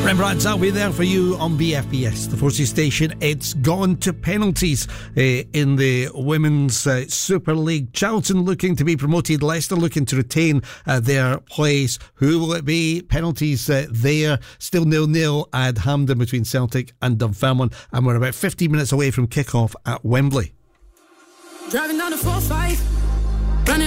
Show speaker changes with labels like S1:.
S1: Rembrandts, I'll be there for you on BFBS, the Forces station. It's gone to penalties in the Women's Super League. Charlton looking to be promoted, Leicester looking to retain their place. Who will it be? Penalties there. Still 0-0 at Hampden between Celtic and Dunfermline, and we're about 15 minutes away from kick-off at Wembley.
S2: Driving down the 4-5